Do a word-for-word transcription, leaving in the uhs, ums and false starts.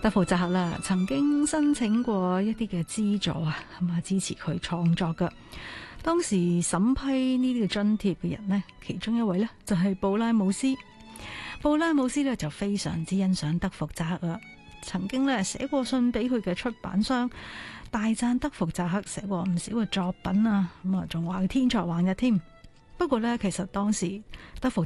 德福扎克啦，曾經申請過一啲嘅資助啊，咁啊支持佢創作噶。當時審批呢啲嘅津貼嘅人呢，其中一位呢，就係布拉姆斯。布拉姆斯呢，就非常之欣賞德福扎克啦，曾經呢，寫過信俾佢嘅出版商，大讚德福扎克寫過唔少嘅作品啊，咁啊仲話佢天才橫溢添。不過呢，其實當時德福